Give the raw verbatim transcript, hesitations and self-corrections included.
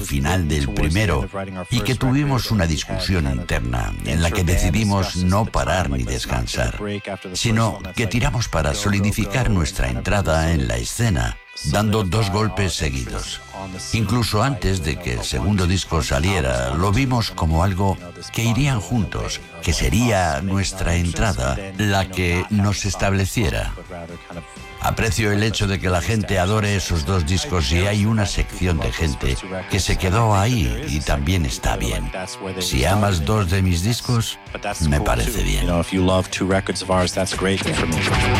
final del primero y que tuvimos una discusión interna en la que decidimos no parar ni descansar, sino que tiramos para solidificar nuestra entrada en la escena, dando dos golpes seguidos. Incluso antes de que el segundo disco saliera, lo vimos como algo que irían juntos, que sería nuestra entrada la que nos estableciera. Aprecio el hecho de que la gente adore esos dos discos y hay una sección de gente que se quedó ahí y también está bien. Si amas dos de mis discos, me parece bien.